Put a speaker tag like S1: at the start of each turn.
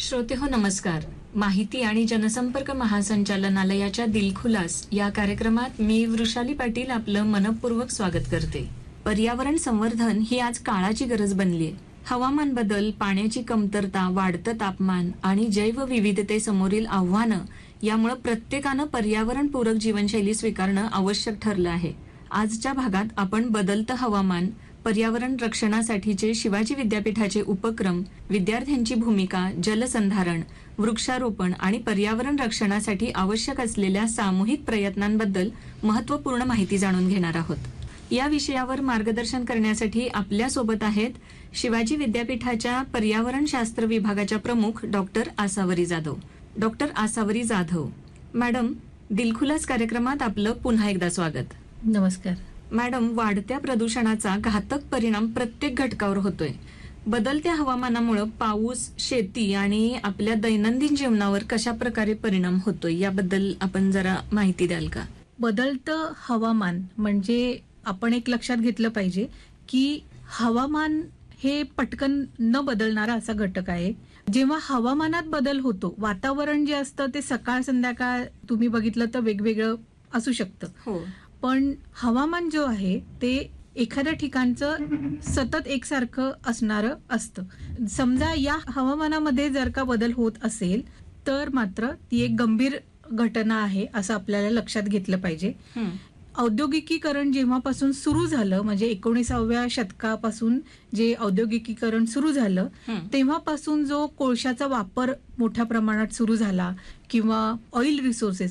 S1: श्रोते हो नमस्कार. माहिती आणि जनसंपर्क महासंचालनालयाच्या दिलखुलास या कार्यक्रमात मी वृषाली पाटील आपलं मनपूर्वक स्वागत करते. पर्यावरण संवर्धन ही आज काळाची गरज बनलीय. हवामान बदल, पाण्याची कमतरता, वाढतं तापमान आणि जैवविविधतेसमोरील आव्हानं यामुळे प्रत्येकानं पर्यावरणपूरक जीवनशैली स्वीकारणं आवश्यक ठरलं आहे. आजच्या भागात आपण बदलतं हवामान, पर्यावरण रक्षणासाठीचे शिवाजी विद्यापीठाचे उपक्रम, विद्यार्थ्यांची भूमिका, जलसंधारण, वृक्षारोपण आणि पर्यावरण रक्षणासाठी आवश्यक असलेल्या सामूहिक प्रयत्नांबद्दल महत्त्वपूर्ण माहिती जाणून घेणार आहोत. या विषयावर मार्गदर्शन करण्यासाठी आपल्या सोबत आहेत शिवाजी विद्यापीठाच्या पर्यावरणशास्त्र विभागाच्या प्रमुख doctor Asavari Jadhav. Doctor Asavari Jadhav madam, दिलखुलास कार्यक्रमात आपलं पुन्हा एकदा स्वागत.
S2: नमस्कार
S1: मॅडम, वाढत्या प्रदूषणाचा घातक परिणाम प्रत्येक घटकावर होतोय. बदलत्या हवामानामुळे पाऊस, शेती आणि आपल्या दैनंदिन जीवनावर कशा प्रकारे परिणाम होतोय याबद्दल आपण जरा माहिती द्याल का?
S2: बदलतं हवामान म्हणजे आपण एक लक्षात घेतलं पाहिजे की हवामान हे पटकन न बदलणारा असा घटक आहे. जेव्हा हवामानात बदल होतो, वातावरण जे असतं ते सकाळ संध्याकाळ तुम्ही बघितलं तर वेगवेगळं असू शकतं.
S1: हो,
S2: पण हवामान जो आहे ते एखाद्या ठिकाणचं सतत एकसारखं असणारं असतं. समजा या हवामानामध्ये जर का बदल होत असेल तर मात्र ती एक गंभीर घटना आहे असं आपल्याला लक्षात घेतलं पाहिजे. औद्योगिकीकरण जेव्हापासून सुरू झालं, म्हणजे 19व्या शतकापासून जे औद्योगिकीकरण सुरू झालं तेव्हापासून जो कोळशाचा वापर मोठ्या प्रमाणात सुरू झाला किंवा ऑइल रिसोर्सेस